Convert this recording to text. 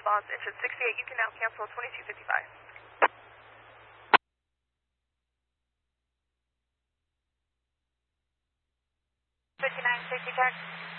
response, engine 68, you can now cancel 2255. 59, safety check.